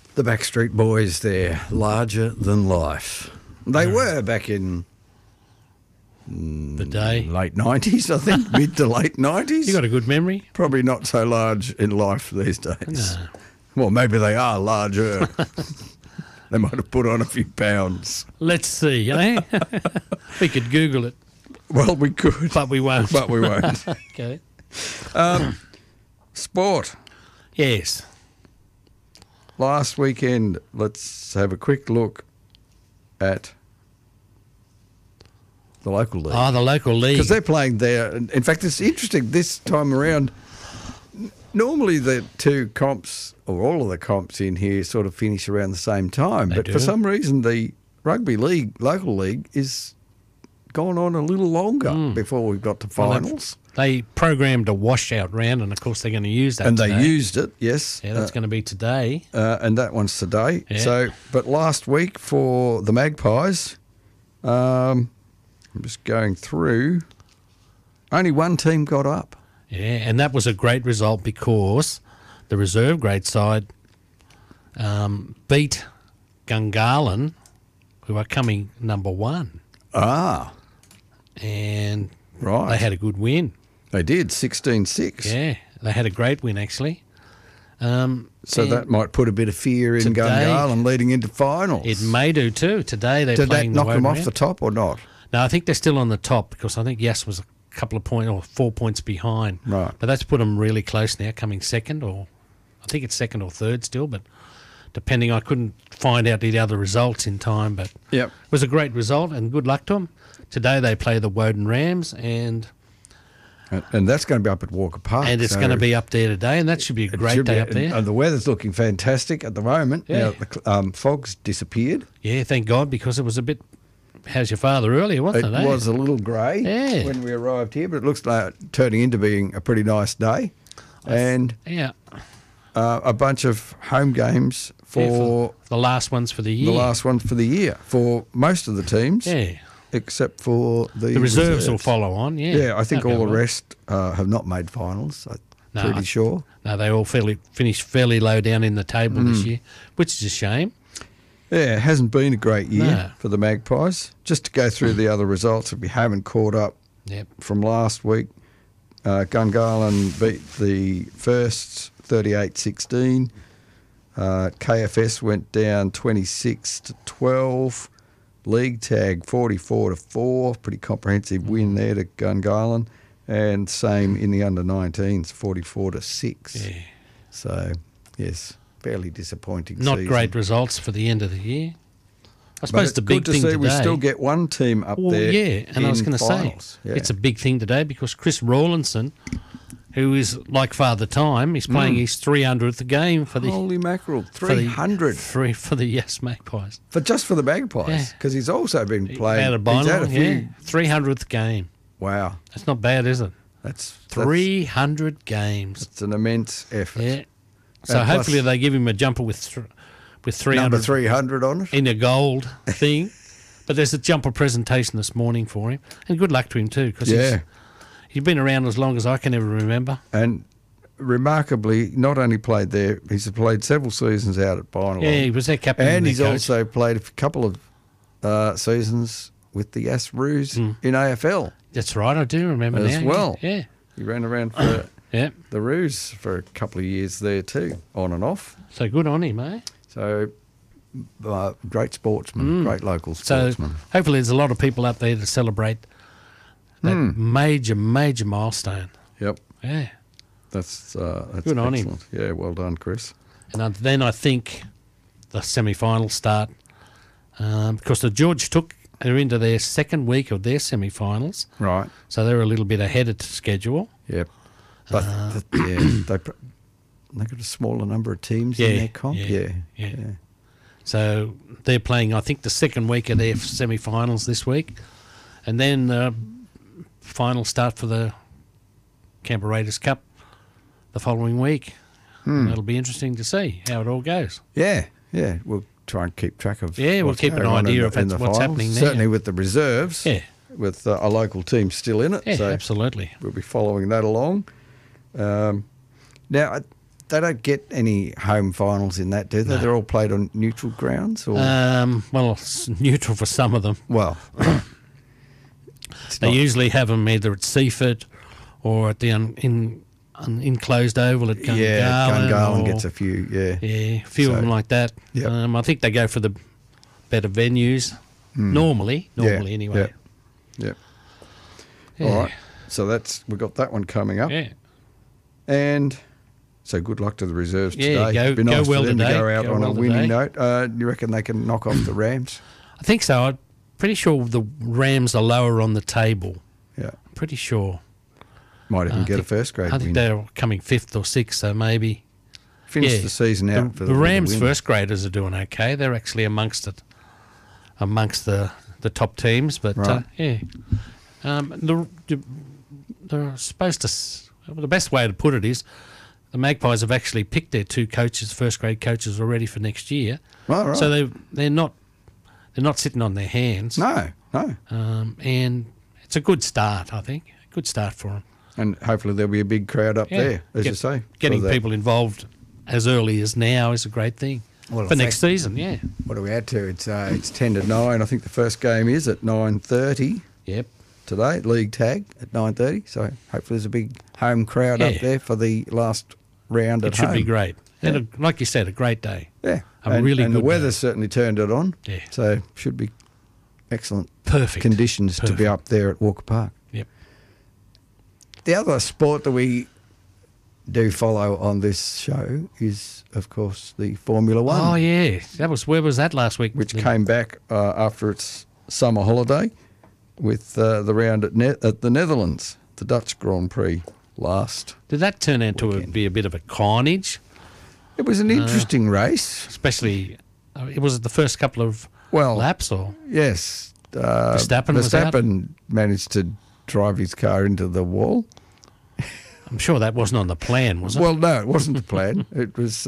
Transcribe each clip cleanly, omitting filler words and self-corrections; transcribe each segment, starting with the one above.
The Backstreet Boys there, larger than life. They were back in The day. late 90s, I think, mid to late 90s. You got a good memory? Probably not so large in life these days. No. Well, maybe they are larger. They might have put on a few pounds. Let's see, eh? We could Google it, Well, we could, but we won't. but we won't. Okay. Sport. Yes. Last weekend, let's have a quick look at the local league. Oh, the local league. Because they're playing there. In fact, it's interesting this time around. Normally the two comps, or all of the comps in here, sort of finish around the same time. They But do. for some reason, the rugby league, local league, is gone on a little longer before we got to Well, finals. They programmed a washout round, and of course they're going to use that And today. they used it, yes. Yeah, that's going to be today. And that one's today. Yeah. So, but last week for the Magpies, I'm just going through, only one team got up. Yeah, and that was a great result because the reserve grade side beat Gungahlin, who are coming number one, Ah, and right. they had a good win. They did, 16-6. Yeah, they had a great win actually. So And that might put a bit of fear in today- Gungahlin leading into finals. it may do too. Today they're Did that playing knock the them off Woden the top or not? No, I think they're still on the top because I think Yass was a couple of points or 4 points behind. Right. But that's put them really close now, coming second, or I think it's second or third still, but depending, I couldn't find out the other results in time, but Yep. it was a great result and good luck to them. Today they play the Woden Rams and And that's going to be up at Walker Park. it's so going to be up there today, and that should be a it great should be- day up there. And the weather's looking fantastic at the moment. Yeah. Now, the fog's disappeared. Yeah, thank God, because it was a bit, how's your father earlier, wasn't It it? eh? was a little grey Yeah. when we arrived here, but it looks like turning into being a pretty nice day. And Yeah. a bunch of home games for The last ones for the year. the last one for the year for most of the teams, Yeah. except for the The reserves will follow on, yeah. Yeah, I think They'll all go the on. rest have not made finals. I'm No, pretty sure. No, they all finished fairly low down in the table this year, which is a shame. Yeah, it hasn't been a great year No. for the Magpies. Just to go through the other results, if we haven't caught up Yep. from last week, Gungahlin beat the Firsts 38-16. KFS went down 26-12. League tag 44-4. Pretty comprehensive win there to Gungahlin. And same in the under-19s, 44-6. Yeah. So, yes, fairly disappointing Not season. great results for the end of the year. I But suppose it's the big good to thing see today. we still get one team up well, there. yeah, and I was in going to say finals. Yeah. it's a big thing today because Chris Rawlinson, who is like Father Time, is playing his 300th game for the Holy mackerel, for the- 300 for the Yes Magpies. for just for the Magpies, Yeah. because he's also been playing. Had a he's had a Bynum, few. yeah, 300th game. Wow, That's not bad, is it? that's 300 games. It's an immense effort. Yeah. So And hopefully plus- they give him a jumper with 300 Number 300 on it. in a gold thing. But there's a jumper presentation this morning for him, and good luck to him too, because Yeah, he's been around as long as I can ever remember. and remarkably, not only played there, he's played several seasons out at Bynum. Yeah, he was their captain, and and he's their coach. also played a couple of seasons with the Yass Roos in AFL That's right, I do remember as now. well. Yeah, He ran around for yeah. the Roos for a couple of years there too, on and off. So good on him, eh? So, great sportsman, great local So sportsman. hopefully there's a lot of people up there to celebrate that major milestone. Yep, Yeah. that's Good on him. excellent. Yeah, well done, Chris. And then I think the semi-finals start because the George are into their second week of their semi-finals, Right. so they're a little bit ahead of schedule. Yep. But they got a smaller number of teams in their comp. yeah. Yeah. So they're playing, I think, the second week of their semi-finals this week, and then the final start for the Canberra Raiders Cup the following week. And it'll be interesting to see how it all goes. Yeah. Yeah. We'll try and keep track of. Yeah, we'll what's keep an going on idea in of the what's finals. happening there. Certainly with the reserves. Yeah, With a local team still in it. yeah, so absolutely. we'll be following that along. Now, they don't get any home finals in that, do they? No. They're all played on neutral grounds, or Well, it's neutral for some of them. well, They usually have them either at Seaford or at the enclosed oval at Gungahlin. yeah, Gungahlin or- gets a few. Yeah, Yeah, a few of So, them like that. yep. I think they go for the better venues. Normally anyway. Yeah. Yeah. All right. So we got that one coming up, Yeah. and so good luck to the reserves Yeah, today. go- Be nice go well for them today. to go out Go on well a winning today. note. You reckon they can knock off the Rams? I think so. I'm pretty sure the Rams are lower on the table. Yeah, Pretty sure. might even I get a think- first grade I think win. they're coming 5th or 6th, so maybe. Finish yeah. the season out for The Rams' win. first graders are doing okay. They're actually amongst the top teams, but Right. yeah. They're supposed to. The best way to put it is, the Magpies have actually picked their 2 coaches, first grade coaches, already for next year. Oh, right. So they're not sitting on their hands. No. And it's a good start, I think. A good start for them. And hopefully there'll be a big crowd up there, as you say. Getting for that. people involved as early as now is a great thing Well, for in next fact- season. Yeah. What do we add to? It's 10-9. I think the first game is at 9:30 Yep. today. League tag at 9:30. So hopefully there's a big home crowd up Yeah. there for the last round at It should home. be great. Yeah. And like you said, a great day. Yeah, A really and the good weather's day. certainly turned it on. Yeah. So should be excellent Perfect. conditions to be Perfect. up there at Walker Park. Yep. The other sport that we do follow on this show is, of course, the Formula One, Oh yeah, where was that last week? which came back after its summer holiday with the round at the Netherlands, the Dutch Grand Prix last. Did that turn out to be a bit of a carnage? It was an interesting race. Especially, it was the first couple of Well, laps, or yes, Verstappen was out? Verstappen managed to drive his car into the wall. I'm sure that wasn't on the plan, was it? Well, no, it wasn't the plan. It was,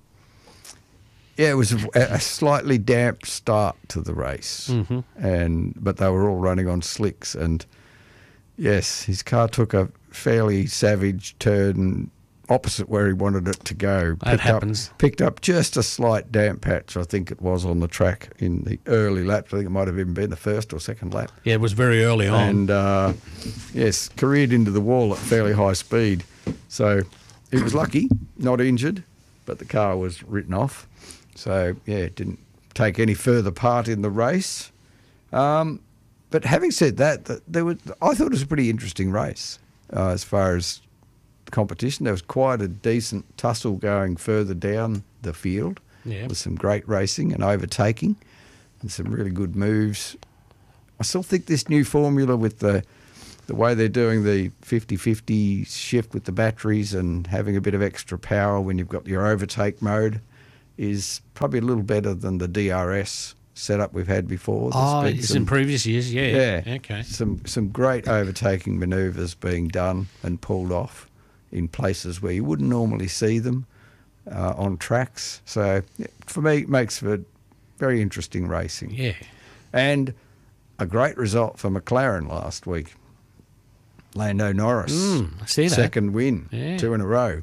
it was a slightly damp start to the race, but they were all running on slicks, and yes, his car took a fairly savage turn opposite where he wanted it to go. That happens. Picked up just a slight damp patch, I think it was, on the track in the early laps. I think it might have even been the first or second lap. Yeah, it was very early on. And yes, careered into the wall at fairly high speed. So he was lucky, not injured, but the car was written off. So yeah, it didn't take any further part in the race. But having said that, I thought it was a pretty interesting race as far as the competition. There was quite a decent tussle going further down the field. Yeah. With some great racing and overtaking and some really good moves. I still think this new formula with the way they're doing the 50-50 shift with the batteries and having a bit of extra power when you've got your overtake mode is probably a little better than the DRS setup we've had before. There's been it's in previous years, yeah. Okay. some great overtaking manoeuvres being done and pulled off in places where you wouldn't normally see them on tracks. So for me, it makes for very interesting racing. Yeah. And a great result for McLaren last week. Lando Norris, I see that. second win, Yeah. 2 in a row.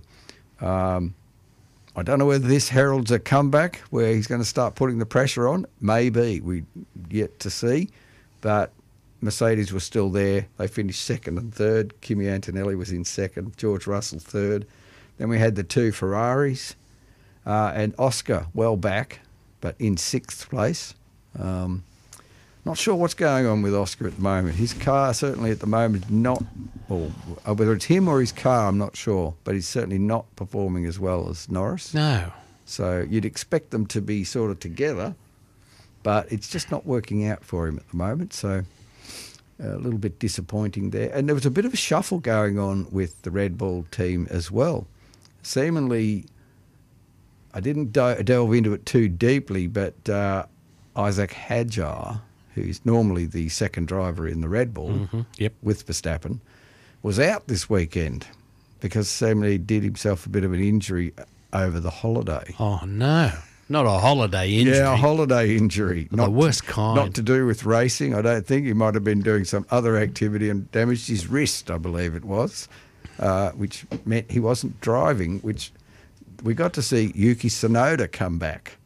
I don't know whether this heralds a comeback where he's going to start putting the pressure on. Maybe. We yet to see. But Mercedes was still there. They finished second and third. Kimi Antonelli was in second. George Russell third. Then we had the 2 Ferraris. And Oscar well back, but in 6th place. Not sure what's going on with Oscar at the moment. His car certainly at the moment is not, or whether it's him or his car, I'm not sure, but he's certainly not performing as well as Norris. No. So you'd expect them to be sort of together, but it's just not working out for him at the moment. So a little bit disappointing there. And there was a bit of a shuffle going on with the Red Bull team as well. Seemingly, I didn't delve into it too deeply, but Isaac Hadjar, who's normally the second driver in the Red Bull Yep. with Verstappen, was out this weekend because seemingly did himself a bit of an injury over the holiday. Oh no. Not a holiday injury. Yeah, a holiday injury. The worst kind. Not to do with racing, I don't think. He might have been doing some other activity and damaged his wrist, I believe it was, which meant he wasn't driving, which we got to see Yuki Tsunoda come back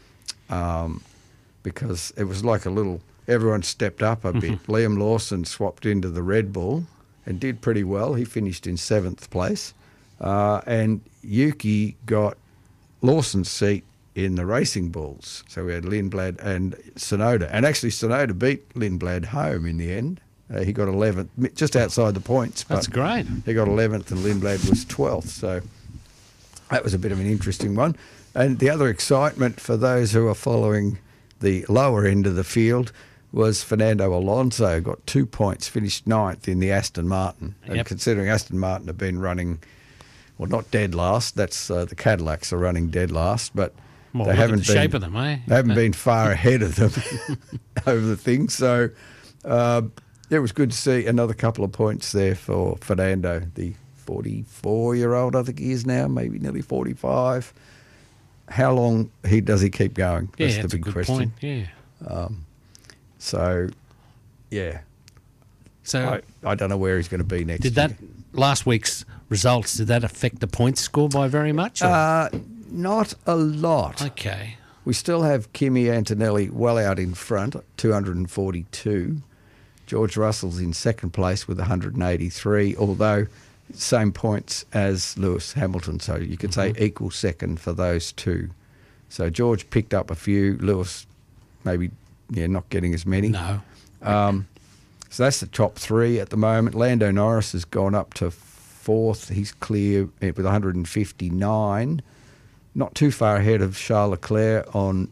because it was like everyone stepped up a bit. Liam Lawson swapped into the Red Bull and did pretty well. He finished in 7th place. And Yuki got Lawson's seat in the Racing Bulls. So we had Lindblad and Tsunoda. And actually Tsunoda beat Lindblad home in the end. He got 11th, just outside the points. That's great. He got 11th and Lindblad was 12th. So that was a bit of an interesting one. And the other excitement for those who are following the lower end of the field was Fernando Alonso, got 2 points, finished 9th in the Aston Martin. Yep. And considering Aston Martin have been running, well, not dead last, that's the Cadillacs are running dead last, but Well, they look at haven't the shape of them, eh? They haven't been far ahead of them over the thing. So it was good to see another couple of points there for Fernando, the 44-year-old, I think he is now, maybe nearly 45. How long does he keep going? Yeah, That's the big a good question. point. Yeah. So, yeah, So I don't know where he's going to be next did year. that last week's results? Did that affect the points score by very much? or- Not a lot. okay. We still have Kimi Antonelli well out in front, 242. George Russell's in second place with 183, although same points as Lewis Hamilton. So you could say equal second for those two. So George picked up a few. Lewis maybe not getting as many. No. So that's the top three at the moment. Lando Norris has gone up to 4th. He's clear with 159. Not too far ahead of Charles Leclerc on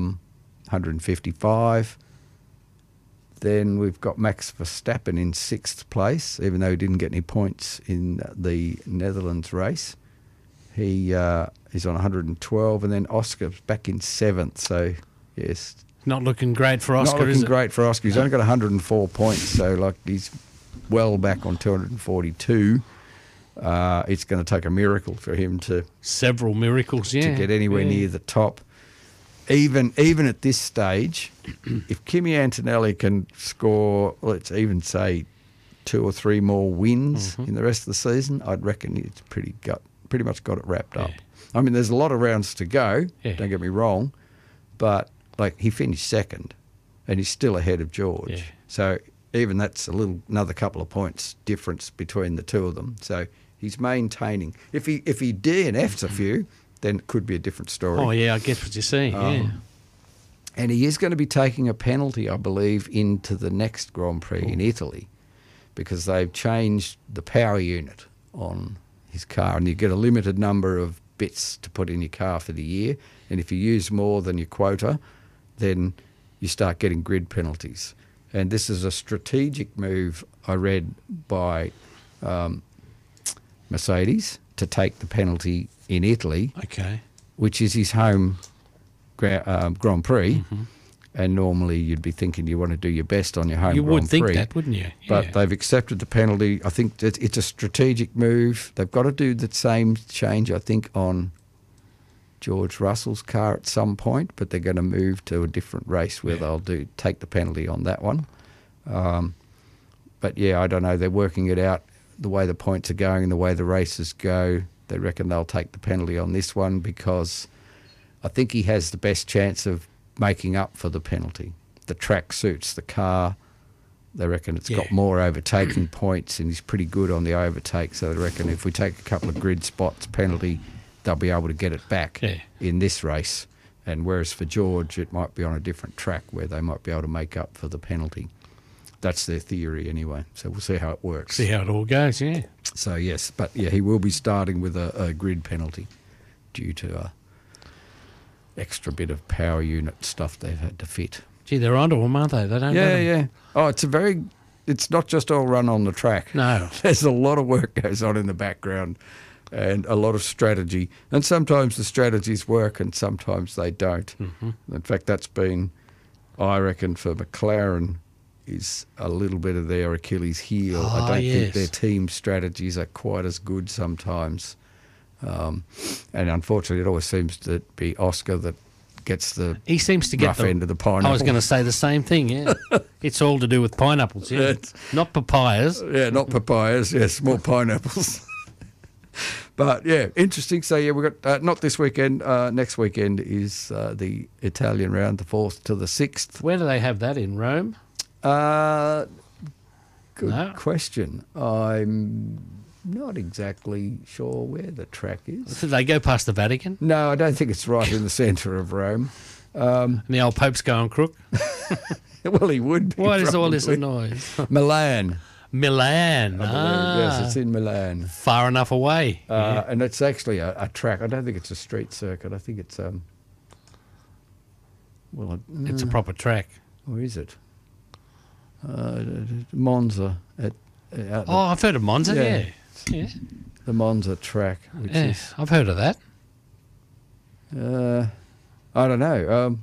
155. Then we've got Max Verstappen in 6th place, even though he didn't get any points in the Netherlands race. He is on 112, and then Oscar's back in 7th. So, yes, Not looking great for Oscar, not is looking it? great for Oscar. He's only got 104 points, so he's well back on 242. It's going to take a miracle for him to Several miracles, yeah. get anywhere yeah. near the top. Even at this stage, if Kimi Antonelli can score, let's even say 2 or 3 more wins in the rest of the season, I'd reckon it's pretty much got it wrapped up. Yeah. I mean, there's a lot of rounds to go. Yeah. Don't get me wrong, but he finished second, and he's still ahead of George. Yeah. So even that's another couple of points difference between the two of them. So he's maintaining. If he DNFs a few, then it could be a different story. Oh, yeah, I guess what you're saying, yeah. And he is going to be taking a penalty, I believe, into the next Grand Prix in Italy, because they've changed the power unit on his car, and you get a limited number of bits to put in your car for the year. And if you use more than your quota, then you start getting grid penalties. And this is a strategic move, I read, by Mercedes to take the penalty in Italy, Okay. which is his home Grand Prix. And normally you'd be thinking you want to do your best on your home You Grand would think Prix. that, wouldn't you? But Yeah. they've accepted the penalty. I think that it's a strategic move. They've got to do the same change, I think, on George Russell's car at some point, but they're going to move to a different race where they'll take the penalty on that one. But yeah, I don't know. They're working it out the way the points are going and the way the races go. They reckon they'll take the penalty on this one because I think he has the best chance of making up for the penalty. The track suits the car. They reckon it's got more overtaking points, and he's pretty good on the overtake. So they reckon if we take a couple of grid spots penalty, they'll be able to get it back in this race. And whereas for George, it might be on a different track where they might be able to make up for the penalty. That's their theory anyway. So we'll see how it works. See how it all goes, yeah. So yes, but yeah, he will be starting with a grid penalty due to a extra bit of power unit stuff they've had to fit. Gee, they're onto them, aren't they? They don't let 'em- Yeah. Oh, it's not just all run on the track. No. There's a lot of work goes on in the background and a lot of strategy. And sometimes the strategies work and sometimes they don't. In fact, that's been, I reckon, for McLaren is a little bit of their Achilles heel. I don't think their team strategies are quite as good sometimes. And unfortunately, it always seems to be Oscar that gets the He seems to get rough end of the pineapple. I was going to say the same thing, yeah. It's all to do with pineapples, yeah. It's- Not papayas. Yeah, not papayas. Yes, more pineapples. But yeah, interesting. So yeah, we've got not this weekend. Next weekend is the Italian round, the 4th to the 6th. Where do they have that in Rome? Good question. I'm not exactly sure where the track is. Did they go past the Vatican? No, I don't think it's right in the centre of Rome. And the old Pope's going crook? Well, he would be. Why is all this probably. noise? Milan. Milan. I believe. Yes, it's in Milan. Far enough away. And it's actually a track. I don't think it's a street circuit. I think it's It's a proper track. Or is it? Monza. I've heard of Monza, yeah. The Monza track. Which is, I've heard of that. I don't know.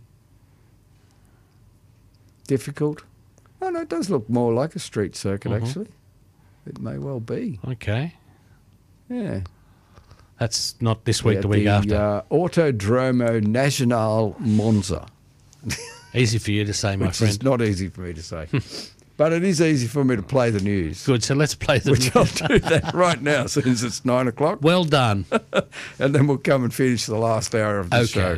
Difficult. Oh, no, it does look more like a street circuit, actually. It may well be. Okay. Yeah. That's not this week, the week after. Autodromo Nazionale Monza. Easy for you to say, my Which friend. is not easy for me to say. But it is easy for me to play the news. Good, so let's play the Which I'll do that right now as soon as it's 9 o'clock. Well done. And then we'll come and finish the last hour of the show.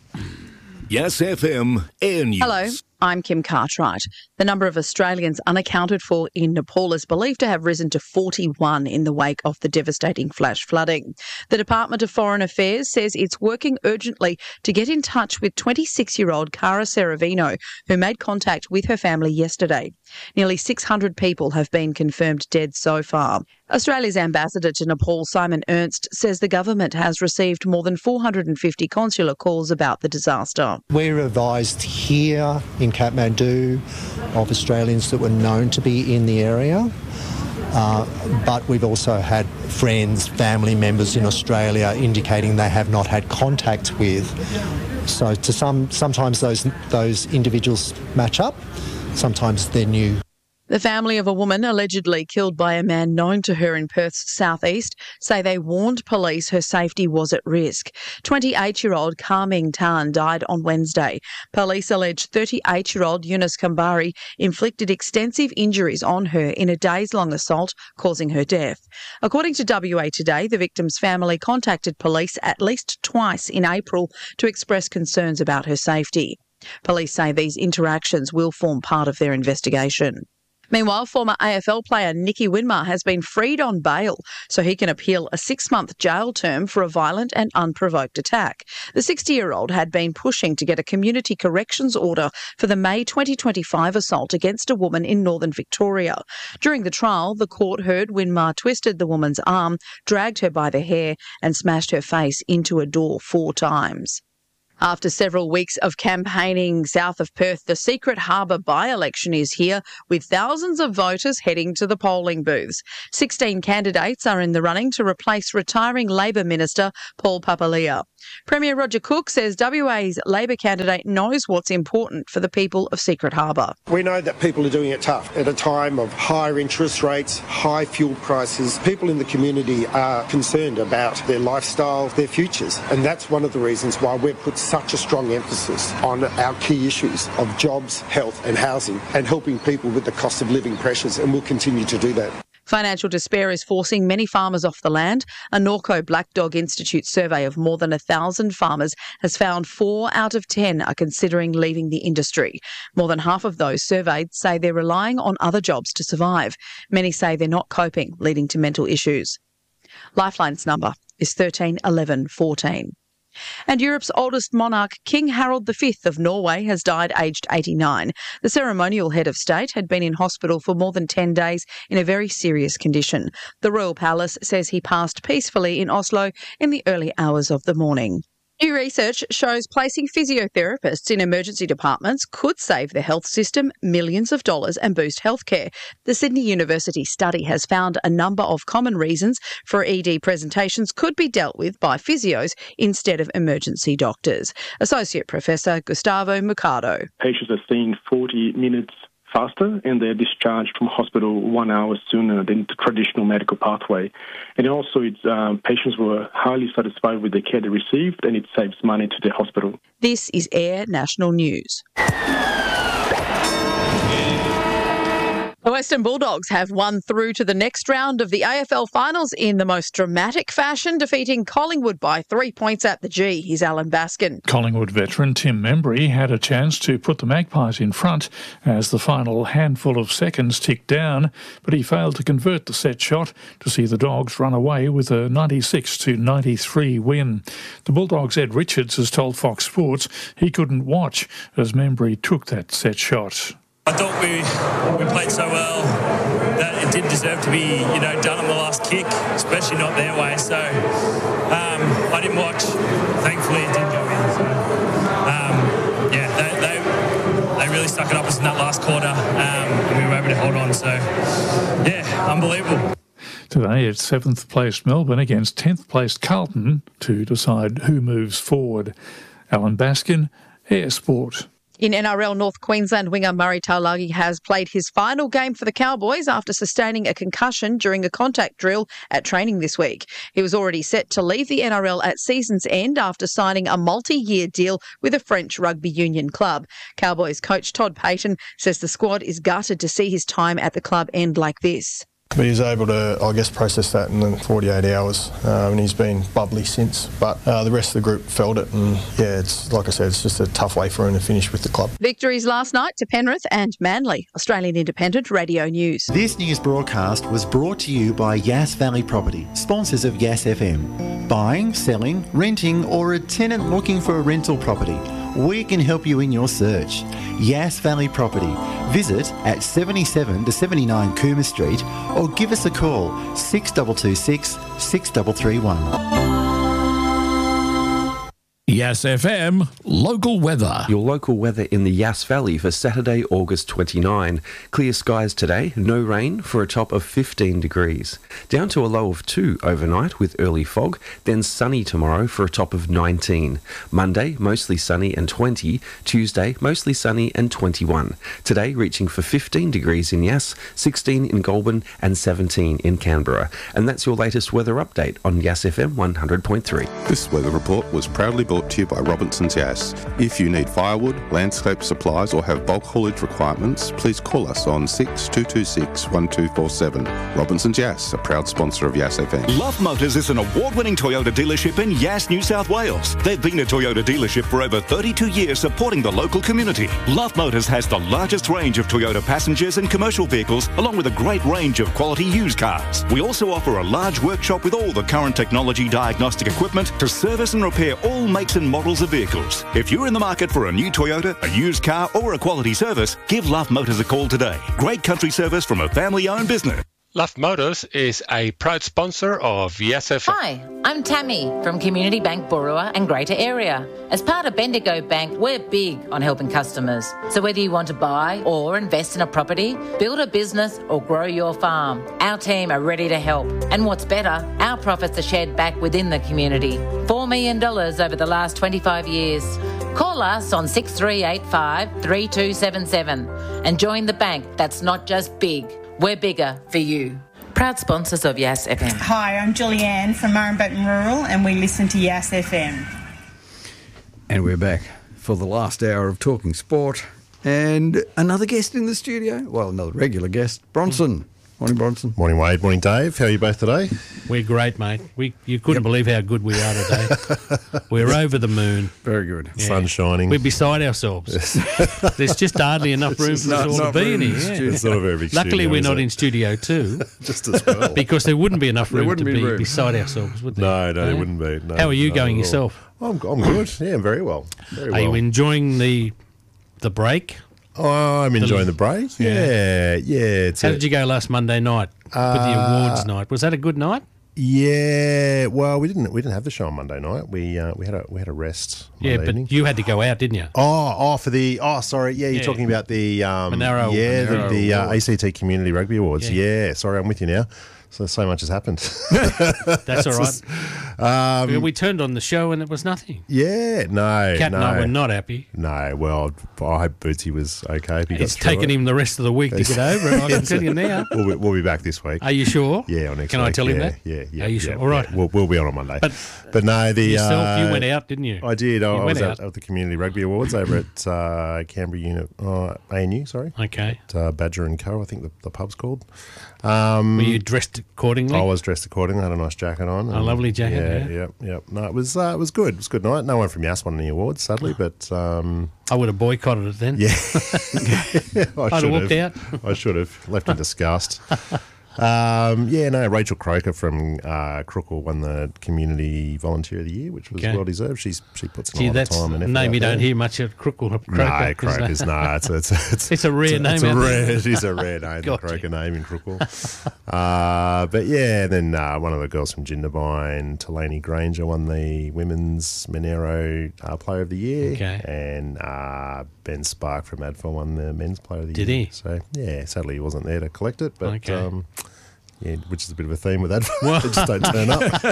Yes FM Air News. Hello, I'm Kim Cartwright. The number of Australians unaccounted for in Nepal is believed to have risen to 41 in the wake of the devastating flash flooding. The Department of Foreign Affairs says it's working urgently to get in touch with 26-year-old Cara Seravino, who made contact with her family yesterday. Nearly 600 people have been confirmed dead so far. Australia's ambassador to Nepal, Simon Ernst, says the government has received more than 450 consular calls about the disaster. We're advised here in Kathmandu of Australians that were known to be in the area, but we've also had friends, family members in Australia indicating they have not had contact with. So sometimes those individuals match up, sometimes they're new. The family of a woman allegedly killed by a man known to her in Perth's southeast say they warned police her safety was at risk. 28-year-old Kar-Ming Tan died on Wednesday. Police allege 38-year-old Yunus Kambari inflicted extensive injuries on her in a days-long assault, causing her death. According to WA Today, the victim's family contacted police at least twice in April to express concerns about her safety. Police say these interactions will form part of their investigation. Meanwhile, former AFL player Nicky Winmar has been freed on bail so he can appeal a 6-month jail term for a violent and unprovoked attack. The 60-year-old had been pushing to get a community corrections order for the May 2025 assault against a woman in northern Victoria. During the trial, the court heard Winmar twisted the woman's arm, dragged her by the hair and smashed her face into a door 4 times. After several weeks of campaigning south of Perth, the Secret Harbour by-election is here, with thousands of voters heading to the polling booths. 16 candidates are in the running to replace retiring Labor Minister Paul Papalia. Premier Roger Cook says WA's Labor candidate knows what's important for the people of Secret Harbour. We know that people are doing it tough. At a time of higher interest rates, high fuel prices, people in the community are concerned about their lifestyle, their futures. And that's one of the reasons why we've put such a strong emphasis on our key issues of jobs, health and housing, and helping people with the cost of living pressures, and we'll continue to do that. Financial despair is forcing many farmers off the land. A Norco Black Dog Institute survey of more than 1,000 farmers has found 4 out of 10 are considering leaving the industry. More than half of those surveyed say they're relying on other jobs to survive. Many say they're not coping, leading to mental issues. Lifeline's number is 13 11 14. And Europe's oldest monarch, King Harold V of Norway, has died aged 89. The ceremonial head of state had been in hospital for more than 10 days in a very serious condition. The royal palace says he passed peacefully in Oslo in the early hours of the morning. New research shows placing physiotherapists in emergency departments could save the health system millions of dollars and boost healthcare. The Sydney University study has found a number of common reasons for ED presentations could be dealt with by physios instead of emergency doctors. Associate Professor Gustavo Mercado. Patients are seen 40 minutes faster and they're discharged from hospital 1 hour sooner than the traditional medical pathway. And also patients were highly satisfied with the care they received, and it saves money to the hospital. This is Air National News. The Western Bulldogs have won through to the next round of the AFL Finals in the most dramatic fashion, defeating Collingwood by 3 points at the G. Here's Alan Baskin. Collingwood veteran Tim Membry had a chance to put the Magpies in front as the final handful of seconds ticked down, but he failed to convert the set shot to see the Dogs run away with a 96-93 win. The Bulldogs' Ed Richards has told Fox Sports he couldn't watch as Membry took that set shot. I thought we played so well that it didn't deserve to be, done on the last kick, especially not their way. So I didn't watch. Thankfully, it didn't go in. So, they really stuck it up us in that last quarter, and we were able to hold on. So, unbelievable. Today it's 7th placed Melbourne against 10th placed Carlton to decide who moves forward. Alan Baskin, Air Sport. In NRL, North Queensland winger Murray Taulagi has played his final game for the Cowboys after sustaining a concussion during a contact drill at training this week. He was already set to leave the NRL at season's end after signing a multi-year deal with a French rugby union club. Cowboys coach Todd Payton says the squad is gutted to see his time at the club end like this. But he was able to, process that in 48 hours, and he's been bubbly since. But the rest of the group felt it, and it's like I said, it's just a tough way for him to finish with the club. Victories last night to Penrith and Manly. Australian Independent Radio News. This news broadcast was brought to you by Yass Valley Property, sponsors of Yass FM. Buying, selling, renting, or a tenant looking for a rental property, we can help you in your search. Yass Valley Property. Visit at 77 to 79 Cooma Street or give us a call 6226 6331. Yass FM local weather. Your local weather in the Yass Valley for Saturday, August 29. Clear skies today, no rain for a top of 15 degrees. Down to a low of 2 overnight with early fog, then sunny tomorrow for a top of 19. Monday, mostly sunny and 20. Tuesday, mostly sunny and 21. Today, reaching for 15 degrees in Yass, 16 in Goulburn and 17 in Canberra. And that's your latest weather update on Yass FM 100.3. This weather report was proudly brought to you by Robinson's Yass. If you need firewood, landscape supplies or have bulk haulage requirements, please call us on 6226 1247. Robinson's Yass, a proud sponsor of Yass FM. Love Motors is an award-winning Toyota dealership in Yass, New South Wales. They've been a Toyota dealership for over 32 years supporting the local community. Love Motors has the largest range of Toyota passengers and commercial vehicles along with a great range of quality used cars. We also offer a large workshop with all the current technology diagnostic equipment to service and repair all makes and models of vehicles. If you're in the market for a new Toyota, a used car or a quality service, give Love Motors a call today. Great country service from a family-owned business. Love Motors is a proud sponsor of Yass FM. Hi, I'm Tammy from Community Bank Burua and Greater Area. As part of Bendigo Bank, we're big on helping customers. So whether you want to buy or invest in a property, build a business or grow your farm, our team are ready to help. And what's better, our profits are shared back within the community. $4 million over the last 25 years. Call us on 6385 3277 and join the bank that's not just big. We're bigger for you. Proud sponsors of Yass FM. Hi, I'm Julianne from Murrumbean Rural and we listen to Yass FM. And we're back for the last hour of Talking Sport. And another guest in the studio. Well, another regular guest, Bronson. Morning, Bronson. Morning, Wade. Morning, Dave. How are you both today? We're great, mate. You couldn't believe how good we are today. We're over the moon. Very good. Yeah. Sun shining. We're beside ourselves. There's just hardly enough room for us all to be in here. Yeah. It's not a very big Luckily, studio, we're is not it? in Studio 2. Just as well. Because there wouldn't be enough room to be room. beside ourselves, would there? No, there wouldn't be. No, how are you not going at all. yourself? I'm good. Yeah, very well. Very Are well. you enjoying the break? Oh, I'm enjoying the break. Yeah. How did you go last Monday night with the awards night? Was that a good night? Yeah. Well, we didn't have the show on Monday night. We had a rest. Yeah, Monday evening. but you had to go out, didn't you? Sorry. Yeah, you're talking about the Monaro. the ACT Community Rugby Awards. Yeah. Sorry, I'm with you now. So much has happened. That's all right. Just, we turned on the show and it was nothing. Yeah, no. Kat and I were not happy. No, well, I hope Bootsy was okay. It's taken him the rest of the week to get over it. I can tell you now. We'll be back this week. Are you sure? Yeah, next week. Can I tell him that? Yeah. Are you sure? Yeah, all right. Yeah. We'll be on Monday. But no, yourself, you went out, didn't you? I did. I was out at the Community Rugby Awards over at Canberra Unit, ANU, sorry. Okay. At Badger and Co, I think the pub's called. Were you dressed accordingly? I was dressed accordingly. I had a nice jacket on. A lovely jacket. Yeah. No, it was good. It was a good night. No one from Yass won any awards, sadly, but I would have boycotted it then. Yeah. I'd have walked out. I should have left in disgust. Rachel Croker from Crookle won the Community Volunteer of the Year, which was well deserved. She puts in a lot of time and effort. Name you don't hear much at Crookle. No, Croker's it's a rare name. It is a rare name, the Croker name in Crookle. Then one of the girls from Jindabyne, Talani Granger, won the Women's Monero Player of the Year, and Ben Spark from ADFA won the Men's Player of the Year. Did he? So sadly he wasn't there to collect it, but. Which is a bit of a theme with that. They just don't turn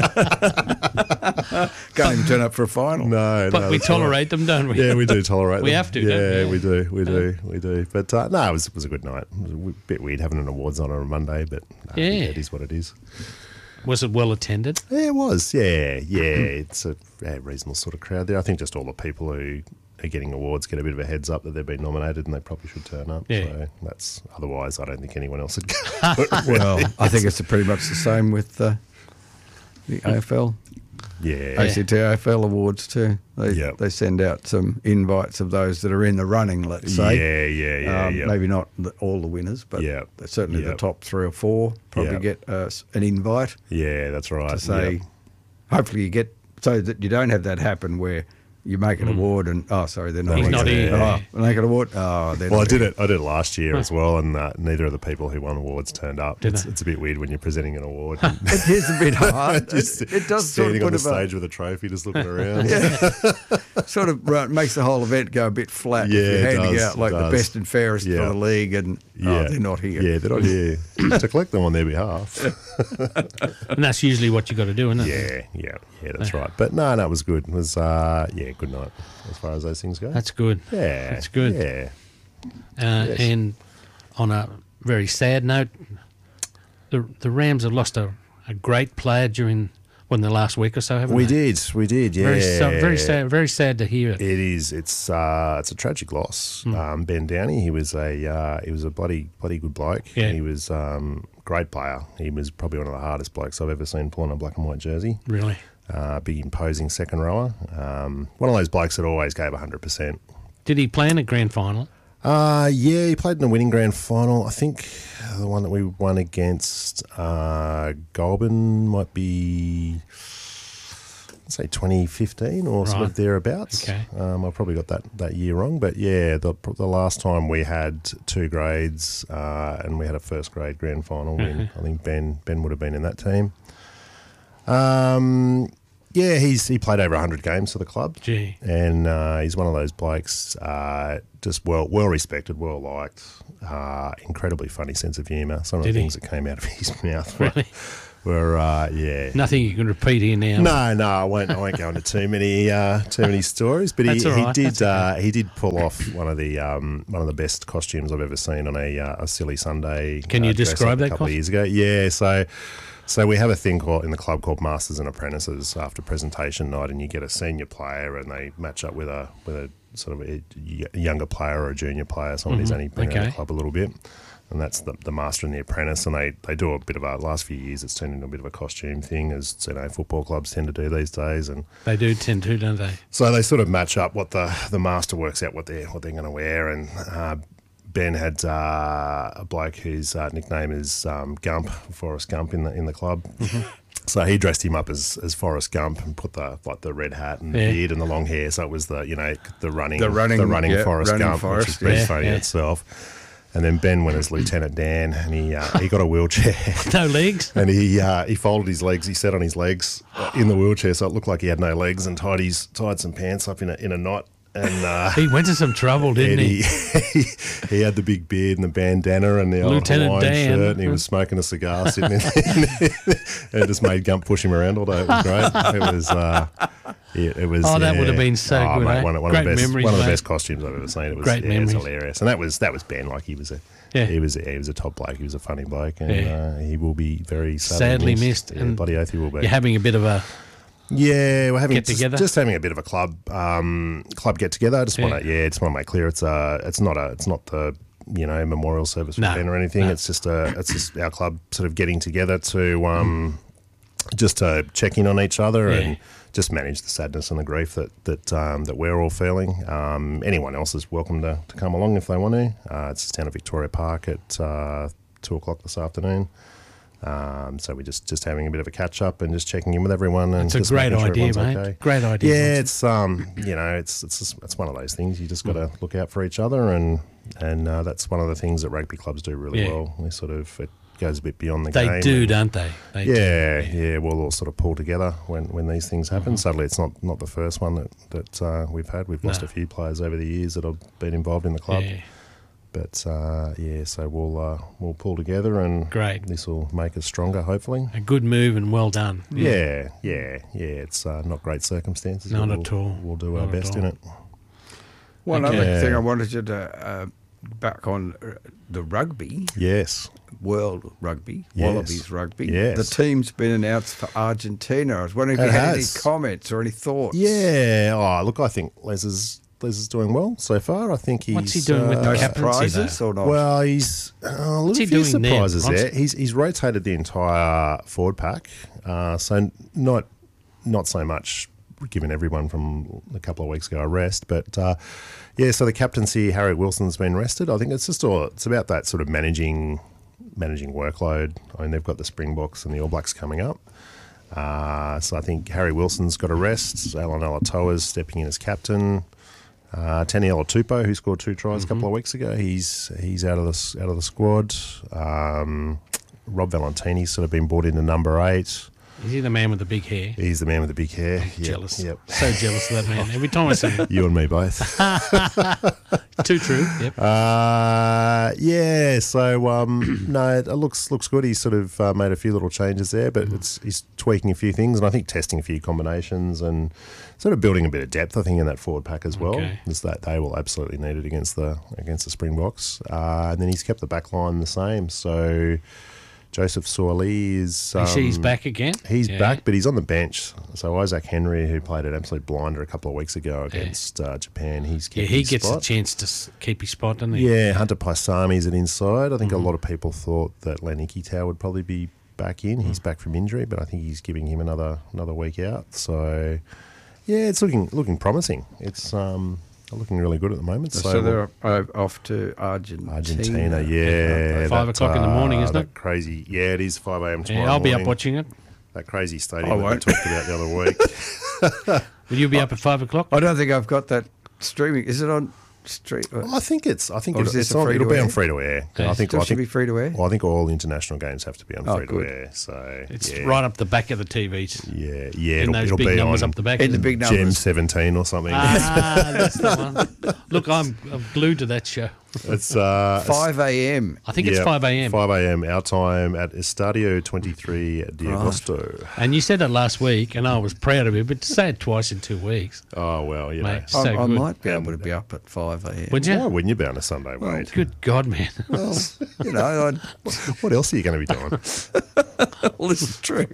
up. Can't even turn up for a final. No, but we tolerate them, don't we? Yeah, we do tolerate them. We have to, don't we? We do. But no, it was a good night. It was a bit weird having an awards on a Monday, but it is what it is. Was it well attended? Yeah, it was. Yeah. It's a reasonable sort of crowd there. I think just all the people who are getting awards get a bit of a heads up that they've been nominated and they probably should turn up. Yeah. So that's otherwise I don't think anyone else would go. Well, I think it's pretty much the same with the AFL. Yeah. ACT AFL awards too. They send out some invites of those that are in the running, let's say. Yeah. Maybe not all the winners, but certainly the top 3 or 4 probably get an invite. Yeah, that's right. To say, hopefully you get, so that you don't have that happen where you make an award and they're not. He's not here. Make an award. They're well, not I did it last year as well, and neither of the people who won awards turned up. It's a bit weird when you're presenting an award. It is a bit hard. It does standing sort on of the stage with a trophy, just looking around. Sort of makes the whole event go a bit flat. Yeah, if you're handing does, out like the best and fairest for the league, and they're not here. Yeah, they're not here to collect them on their behalf. And that's usually what you got to do, isn't it? Yeah, that's right. But no, it was good. It was good night as far as those things go. That's good. Yeah, that's good. Yeah. Yes. And on a very sad note, the Rams have lost a great player during the last week or so, haven't we they? We did. Yeah, very sad to hear it. It is. It's a tragic loss. Ben Downey, he was a bloody good bloke. Yeah. He was great player. He was probably one of the hardest blokes I've ever seen pull on a black and white jersey. Really. Big imposing second rower. One of those blokes that always gave 100%. Did he play in a grand final? He played in a winning grand final. I think the one that we won against Goulburn might be, let's say, 2015 or sort of thereabouts. Okay. I probably got that year wrong, but the last time we had 2 grades and we had a first grade grand final win. I think Ben would have been in that team. He played over 100 games for the club. Gee. And he's one of those blokes, just well respected, well liked, incredibly funny sense of humour. Some of the things that came out of his mouth were nothing you can repeat here now. No, I won't go into too many stories. But he did pull off one of the best costumes I've ever seen on a silly Sunday. Can you describe that a couple of years ago? Yeah, So we have a thing in the club called Masters and Apprentices after presentation night, and you get a senior player and they match up with a sort of a younger player or a junior player, someone who's only been around the club a little bit. And that's the master and the apprentice, and they do a bit of last few years it's turned into a bit of a costume thing, as football clubs tend to do these days. And they do tend to, don't they? So they sort of match up what the master works out what they're going to wear, and Ben had a bloke whose nickname is Gump, Forrest Gump in the club. Mm-hmm. So he dressed him up as Forrest Gump and put the red hat and beard and the long hair. So it was the running Forrest Gump, which is pretty funny in itself. And then Ben went as Lieutenant Dan, and he got a wheelchair. No legs. And he folded his legs. He sat on his legs in the wheelchair, so it looked like he had no legs, and tied some pants up in a knot. And he went to some trouble, didn't he? He had the big beard and the bandana and the old Lieutenant Hawaiian Dan. shirt, and he was smoking a cigar sitting in there. And it just made Gump push him around all day. It was great. It was. Oh, that would have been so good. Mate, Eh? one of Great the best, memories, one of the mate. best costumes I've ever seen. It was Great memories. It was hilarious, and that was Ben. Like he was a top bloke. He was a funny bloke, and he will be very Sadly missed. Yeah, And bloody oath he will be. You're having a bit of a we're having get together. just having a bit of a club get together. I just want to make clear it's not the memorial service for Ben or anything. No. It's just our club sort of getting together to just to check in on each other and just manage the sadness and the grief that we're all feeling. Anyone else is welcome to come along if they want to. It's down at Victoria Park at 2:00 this afternoon. So we're just having a bit of a catch up and just checking in with everyone. And It's a just great making sure idea, everyone's mate. okay. Great idea. Yeah, it's it's one of those things. You just got to look out for each other, and that's one of the things that rugby clubs do really well. We sort of it goes a bit beyond the game. They do, don't they? They do. We'll all sort of pull together when these things happen. Sadly, it's not the first one that we've had. We've lost a few players over the years that have been involved in the club. Yeah. But so we'll pull together, and this will make us stronger, hopefully. A good move and well done. Yeah. It's not great circumstances. Not but at all. We'll do our Not best at in all. it. One other thing I wanted you to back on the rugby. Yes. World Rugby, Yes. Wallabies Rugby. Yes. The team's been announced for Argentina. I was wondering if It you had has. any comments or any thoughts. Yeah. Oh, look, I think Les is doing well so far. I think he's... What's he doing with the no captaincy, surprises though? or not? Well, he's a What's he little few doing there, surprises there. He's rotated the entire forward pack, so not so much giving everyone from a couple of weeks ago a rest, but so the captaincy, Harry Wilson's been rested. I think it's about that sort of managing workload. I mean, they've got the Springboks and the All Blacks coming up. So I think Harry Wilson's got a rest. Alan Alatoa's stepping in as captain. Taniela Tupou, who scored 2 tries a couple of weeks ago, he's out of the squad. Rob Valentini's sort of been brought into number 8. Is he the man with the big hair? He's the man with the big hair. Jealous. Yep. So jealous of that man. Every time I see him. You and me both. Too true. Yep. So no, it looks good. He's sort of made a few little changes there, but he's tweaking a few things, and I think testing a few combinations and sort of building a bit of depth, I think, in that forward pack as well. Okay. Is that they will absolutely need it against the Springboks. And then he's kept the back line the same. So Joseph Sorley is... he's back again? He's back, but he's on the bench. So Isaac Henry, who played an absolute blinder a couple of weeks ago against Japan, he's kept he his gets spot. a chance to keep his spot, doesn't he? Yeah, Hunter Paisami's at inside. I think a lot of people thought that Len Ikitau would probably be back in. He's back from injury, but I think he's giving him another week out. So, yeah, it's looking promising. It's looking really good at the moment. So they're off to Argentina. Yeah. 5 o'clock in the morning, isn't it? Crazy. Yeah, it is 5 a.m. tomorrow Yeah, I'll be up morning. watching it. That crazy stadium that we talked about the other week. Will you be up at 5 o'clock? I don't think I've got that streaming. Is it on street? I think Or is this it's a on. It'll be free-to-air? on free to air. Okay. I think Still should be free to air. Well, I think all international games have to be on free to good. air. So It's yeah. right up the back of the TVs. Yeah. In those It'll big be numbers on up the back. In the big Gem numbers. 17 or something. That's the one. Look, I'm glued to that show. It's 5 a.m. I think it's 5 a.m. 5 a.m. our time at Estadio 23 de Agosto. And you said it last week, and I was proud of you, but to say it twice in 2 weeks. Oh, well, you Mate, know. so I good. might be able to be up at 5 a.m. Would you? Why wouldn't you be on a Sunday, Wade? Good God, man. Well, you know, What else are you going to be doing? well, this is true.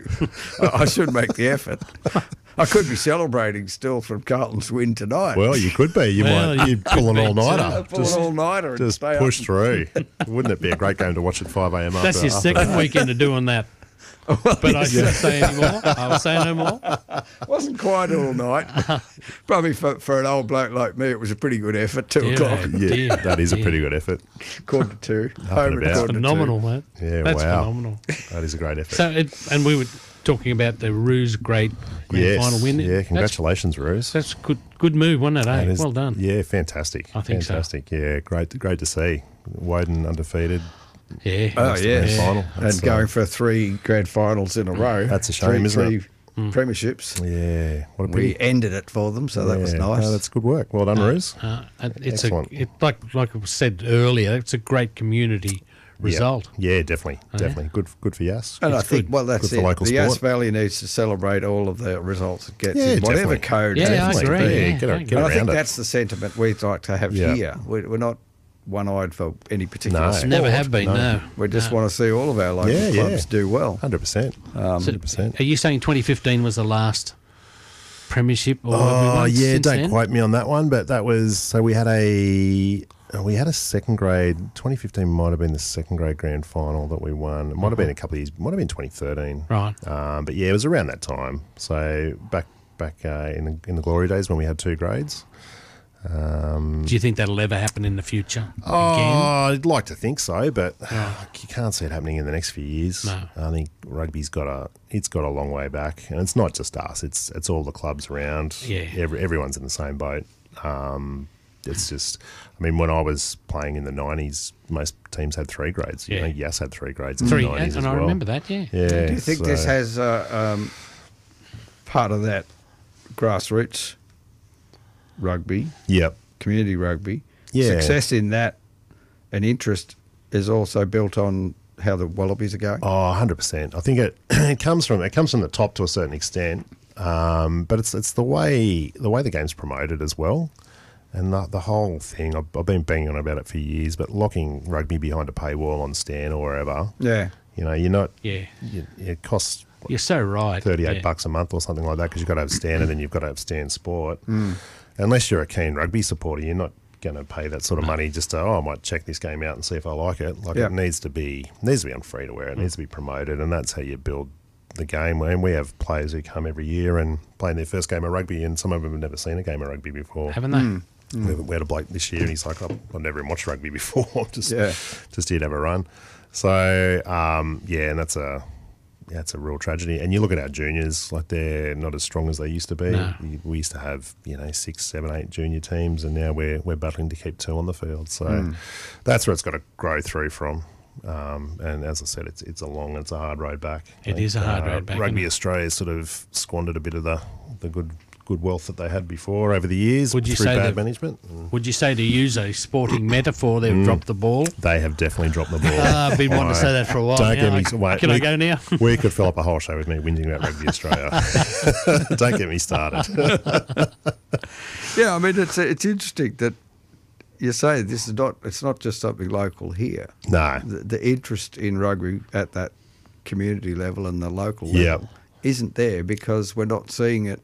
I should make the effort. I could be celebrating still from Carlton's win tonight. Well, you could be. You Well, might. you You'd pull an could be all-nighter. Pull an all-nighter and Just stay push up. through. Wouldn't it be a great game to watch at 5 a.m. That's after, your second weekend of doing that. But I shouldn't say any more. I will say no more. Wasn't quite all night. Probably for an old bloke like me, it was a pretty good effort. 2 Dear, o'clock, oh, Yeah, dear, that is a dear. pretty good effort. 1:45. and Home at about. 1:45. Phenomenal, mate. Yeah, That's wow. phenomenal. That is a great effort. So, and we were talking about the Roos grand final win. Yeah, congratulations, Rose. That's good move, wasn't it? That Eh? is- Well done. Yeah, fantastic. I think so. fantastic. Yeah, great to see. Woden undefeated. Yeah. Oh, That's the yeah. grand final. And That's, going for 3 grand finals in a row. That's a shame, isn't it? premierships. Yeah, what a We pity. ended it for them, so that was Yeah. nice. No, that's good work. Well done, Roos. It's Excellent. like I said earlier, it's a great community result. Yeah, definitely, Yeah. definitely good for Yass. And I It's think, good. well, that's Good for it. local The Yass sport. Valley needs to celebrate all of the results it gets Yeah, in whatever definitely. code. Yeah, it I needs to agree. be. Yeah, get And I think around it. that's the sentiment we'd like to have Yeah. here. We're not one-eyed for any particular No. sport. Never have been, no. We just want to see all of our local clubs do well. 100%. So 100%. are you saying 2015 was the last premiership? Or have we Oh won yeah, since don't then? quote me on that one, but that was so we had a second grade. 2015 might have been the second grade grand final that we won. It might have been a couple of years. Might have been 2013. Right. But yeah, it was around that time. So back in the glory days when we had 2 grades. Do you think that'll ever happen in the future? Oh, I'd like to think so, but you can't see it happening in the next few years. No. I think rugby's got a long way back, and it's not just us. It's all the clubs around. Yeah. Everyone's in the same boat. It's just, I mean, when I was playing in the 90s, most teams had 3 grades. Yeah. You know, Yass had 3 grades in 3, the 90s as and I well. remember that, yeah. Yeah. Do you think this has part of that grassroots rugby, Yep. community rugby, Yeah. success in that and interest is also built on how the Wallabies are going? Oh, 100%. I think it comes from the top to a certain extent, but it's the way the game's promoted as well, and the whole thing. I've been banging on about it for years, but locking rugby behind a paywall on Stan or wherever, Yeah. you know, you're not. Yeah. It costs. You're so right. $38 a month or something like that because you've got to have Stan and then you've got to have Stan Sport. Unless you're a keen rugby supporter, you're not going to pay that sort of money just to, I might check this game out and see if I like it. Like Yep. it needs to be on free to wear. It needs to be promoted, and that's how you build the game. And we have players who come every year and play their first game of rugby, and some of them have never seen a game of rugby before. Haven't they? We had a bloke this year, and he's like, I've never even watched rugby before. just Yeah. here to have a run. So and that's a real tragedy. And you look at our juniors, like they're not as strong as they used to be. No. We used to have 6, 7, 8 junior teams, and now we're battling to keep 2 on the field. So that's where it's got to grow through from. And as I said, it's a hard road back. It is a hard road back, Rugby isn't it? Australia sort of squandered a bit of the good wealth that they had before over the years Would you through say bad that- management. Would you say, to use a sporting metaphor, they've dropped the ball? They have definitely dropped the ball. I've been wanting to say that for a while. Don't now. get me. Wait, Can I go now? We could fill up a whole show with me whinging about Rugby Australia. Don't get me started. Yeah, I mean, it's interesting that you say it's not just something local here. No. The interest in rugby at that community level and the local Yep. level isn't there because we're not seeing it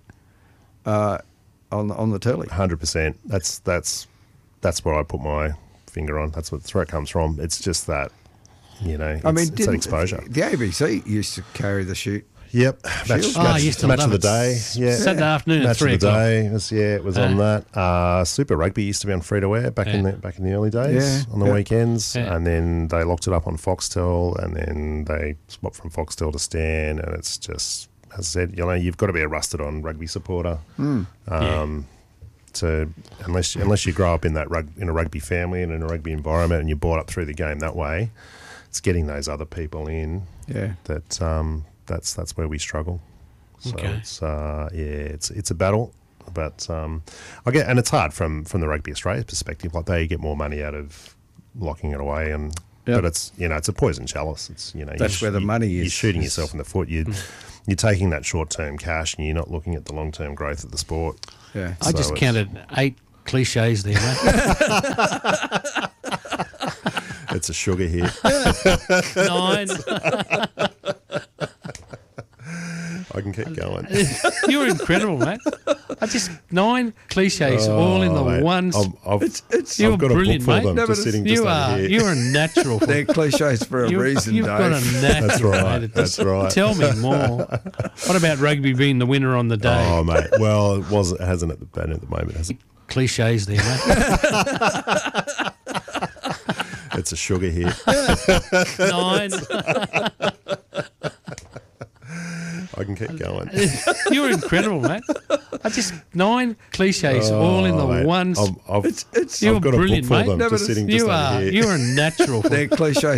on the telly. 100%. That's where I put my finger on. That's where it comes from. It's just that, it's that exposure. The ABC used to carry the shoot. Yep. Shield. I used to match love of the it. day. Yeah. Saturday afternoon at Match 3 of the o'clock. day. It was on that. Super Rugby used to be on free to wear back in the early days on the weekends, and then they locked it up on Foxtel, and then they swapped from Foxtel to Stan, and it's just, as I said, you've got to be a rusted on rugby supporter. To unless you grow up in in a rugby family and in a rugby environment, and you're brought up through the game that way, it's getting those other people in. Yeah. That's where we struggle. So Okay. it's a battle, but and it's hard from the Rugby Australia perspective. Like they get more money out of locking it away, but it's it's a poison chalice. It's That's where the money is. You're shooting yourself in the foot. You're taking that short term cash, and you're not looking at the long term growth of the sport. Yeah. I just counted 8 cliches there, mate. It's a sugar hit. 9. I can keep going. You were incredible, mate. 9 cliches all in the mate. one. You're I've got brilliant, a book mate. for them just sitting just over here. You're a natural. They're cliches for a reason, You've Dave. got a natural. That's right. mate. That's right. Tell me more. What about rugby being the winner on the day? Oh, mate. Well, it hasn't at the moment, has it? Cliches there, mate. It's a sugar hit. 9. I can keep going. You were incredible, mate. 9 cliches all in the mate. one. I've You're got brilliant, a book for mate. them No, just but sitting just over here. You're a natural. They're cliches